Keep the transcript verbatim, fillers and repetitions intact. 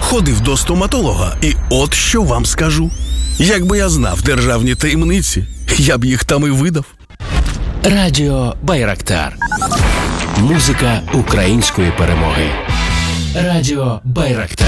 ходив до стоматолога, і от що вам скажу. Якби я знав державні таємниці, я б їх там і видав. Радіо Байрактар. Музика української перемоги. Радіо Байрактар.